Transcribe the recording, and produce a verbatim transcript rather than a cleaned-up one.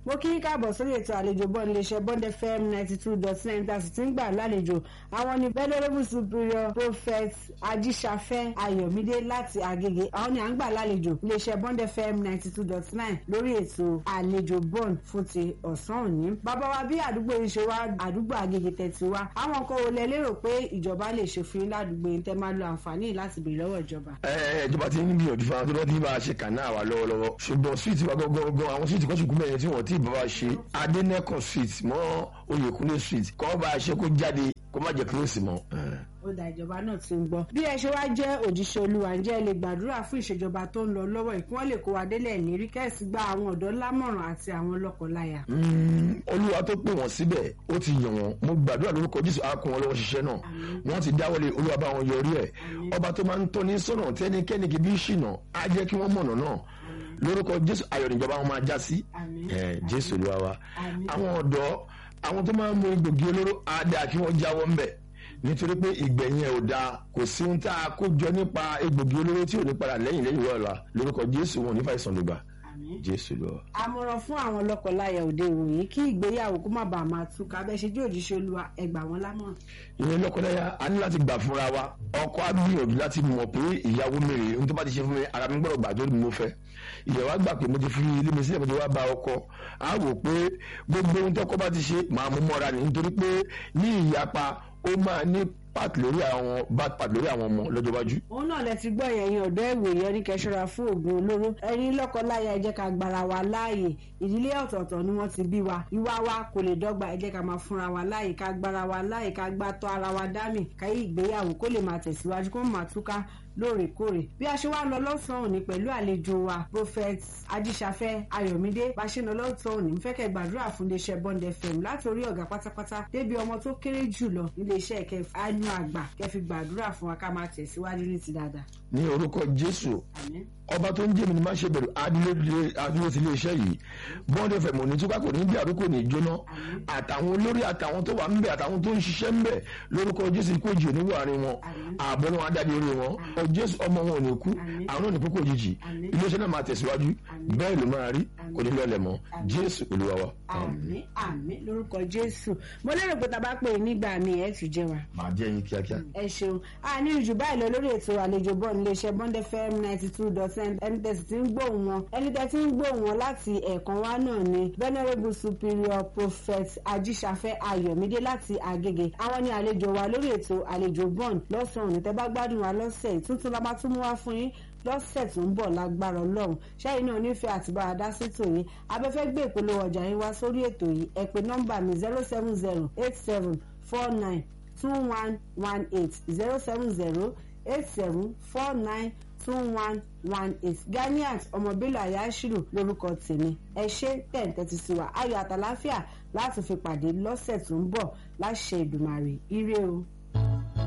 mo kí í káàbọ̀ sórí ètò àlejò bond iléeṣẹ́ Bond F M ninety two dot nine tá a sì ti ń gbà lálejò àwọn ni venerable superior prophet ajíṣafẹ́ ayọ̀mídé láti Agége. Àwọn ni à ń gbà lálejò iléeṣẹ́ Bond F M ninety two dot nine lórí ètò àlejò bond fún ti ọ̀sán òní. bàbá wa bí àdúgbò yìí ṣe wá àdúgbò Agége tẹ̀tí wá àwọn nǹkan wo lẹ lérò pé ìjọba lè ṣe fún yín ládùúgbò yìí tẹ́ máa lo àǹfààní láti béèrè lọ́wọ́ ìjọba. ẹ ìjọba ti ń gbìyànjú fún àwọn tó ti bá a ṣe kànáà wà lọ́wọ́lọ́wọ́ ṣùgbọ́n street wa gangan àwọn street kan ṣùkú mẹ́rin tí wọ́n ti bá wa ṣe Adénẹ́kàn street mọ́ Oyèkúnlé street kọ́ bá a ṣe kó jáde kó má jẹ́ kílóòsì mọ́. ó dá ìjọba náà ti ń gbọ́. bí ẹ ṣe wá jẹ́ òjíṣẹ́ Olúwa ǹjẹ́ ẹ lè gbàdúrà fún ìṣèjọba tó ń lọ lọ́wọ́ yìí kí wọ́n lè kó wa délẹ̀ lérí kẹ́sì gba àwọn ọ̀dọ́ lámọ̀ràn àti àwọn lọ́kọláya. Olúwa tó pè wọ́n síbẹ̀ ó ti yàn wọ́n mo gbàdúrà lórúkọ Jésù á kún wọn lọ́wọ́ ṣiṣẹ́ náà wọ́n ti dáwọ́lé Olúwa bá wọn yọrí ẹ̀ ọba tó máa ń tọ́ni sọ́nà tẹ́nikẹ́ni kì bí ṣìnà á jẹ́ kí wọ́n mọ̀nà náà lórúkọ Jésù ayọ̀ níjọba wọn máa já sí Jésù Olúwa wa àwọn ọ̀dọ́ àwọn tó máa ń mú egbògi olóró á dáa kí wọ́n jáwọ́ ńbẹ̀ nítorí pé ìgbẹ̀yìn ẹ̀ ò dáa kò sí ohun tá a kó jọ nípa egbògi olóró tí ò ní padà lẹ́yìn lẹ́yìn wọ́ọ̀la lórúkọ Jésù wọn ò ní fàìsàn ló gbà Jésù lọ. àmọ̀ràn fún àwọn lọ́kọláya òde ìwòyí kí ìgbéyàwó kó má bàa máa túká bẹ́ẹ̀ ṣe jẹ́ òjíṣẹ́ Olúwa ẹ gbà wọ́n lámọ̀ràn. ìyẹn lọ́kọláya a ní láti gbà fúnra wa ọkọ á gbìyànjú láti mọ̀ pé ìyàwó mèrè ohun tó bá ti ṣe fún mi ara mi gbọ́dọ̀ gbà tó ni mo fẹ́ ìyàwó àgbà pé mo ti fi ilé mi sílẹ̀ mo ti wá bá ọkọ á wò pé gbogbo ohun tọ́kọ bá ti ṣe màá mú mọ́ra ni nítorí pé ní ìyapa ó máa ní part lórí àwọn bad part lórí àwọn ọmọ lọ́jọ́ iwájú. òun náà lẹ ti gbọ́ ẹ̀yin ọ̀dọ́ ìwòye ẹni kẹsọ́ra fún oògùn olóró ẹni lọ́kọláya ẹ jẹ́ ká gbára wa láàyè ìdílé ọ̀tọ̀ọ̀tọ̀ ni wọ́n ti bí wa ìwà wa kò lè dọ́gba ẹ jẹ́ ká máa fúnra wa láàyè ká gbára wa láàyè ká gbá tọ́ ara wa dámì káyé ìgbéyàwó kó lè máa tẹ̀síwájú kó máa túká lóòrèkóòrè. bí a ṣe wá lọ lọ́sàn-án òní pẹ̀lú àlejò wa prophet ajíṣafẹ́ ayọ̀mídé bá ṣe lọ lọ́sàn-án òní ń fẹ́ kẹ́ gbàdúrà fún iléeṣẹ́ Bond F M láti orí ọ̀gá pátápátá débi ọmọ tó kéré jùlọ iléeṣẹ́ kẹfì ánú àgbà kẹfì gbàdúrà fún wa ká máa tẹ̀síwájú ní ti dáadáa. ní orúkọ Jésù ọba tó ń jẹ́ mi ni má ṣe bẹ̀rù adúlé ti iléeṣẹ́ yìí Bond F M òní tó bá kò ní bí àdúgbò ní jóná àtàwọn olórí àtàwọn tó wà ń bẹ àtàwọn tó ń ṣiṣẹ́ ń bẹ lórúkọ Jésù kó jì oníwò àárín wọn ààbọ̀ náà adájọ́ orí wọn Jésù ọmọ wọn ò ní kú àwọn náà ní kókó òjijì iléeṣẹ́ náà máa tẹ̀síwájú bẹ́ẹ̀ ló máa rí kò ní lọ́lẹ̀ mọ́ Jésù Olúwa wa. àmín àmín lórúkọ Jésù mo lérò pé tá a bá pè é nígbà mi ẹ̀ tún jẹ́ wa. màá jẹ́ yín kíákíá. ẹ ṣeun a ní ìjù báyìí lọ lórí ètò àlejò bond iléeṣẹ́ Bond F M ninety two dot nine ẹni tẹ̀sí tí ń gbóhùn wọn ẹni tẹ̀sí ń gbóhùn wọn láti ẹ̀ẹ̀kan wá náà ni venerable superior prophet ajíṣafẹ́ ayọ̀mídé láti Agége àwọn ni àlejò wa lórí ètò àlejò bond lọ́sàn-án òní tẹ́ bá gbádùn wa lọ́sẹ̀ tuntun la bá tún mú wá fún yín lọ́sẹ̀ tó ń bọ̀ lágbára Ọlọ́run ṣẹ́yìn náà nífẹ̀ẹ́ àti bá a dá sétò yìí abẹ́fẹ́ gbé ìpolówó ọjà yín wá sórí ètò yìí ẹ pè nọ́mbà mi zero seven zero eight seven four nine two one one eight zero seven zero eight seven four nine two one one eight Ganiat ọmọbílà Yashiru lórúkọ tèmi ẹ ṣe tẹ̀ǹtẹ̀ ti sí wa ayọ̀ àtàláfíà láti fi pàdé lọ́sẹ̀ tó ń bọ̀ láṣẹ Èdùmàrè ire o.